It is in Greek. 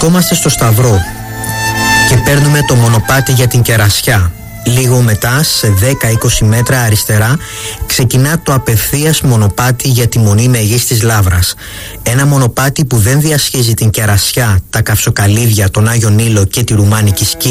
Βρισκόμαστε στο Σταυρό και παίρνουμε το μονοπάτι για την Κερασιά. Λίγο μετά, σε 10-20 μέτρα αριστερά, ξεκινά το απευθείας μονοπάτι για τη Μονή Μεγής της Λαύρας. Ένα μονοπάτι που δεν διασχίζει την Κερασιά, τα Καυσοκαλύβια, τον Άγιο Νείλο και τη Ρουμάνικη Σκή,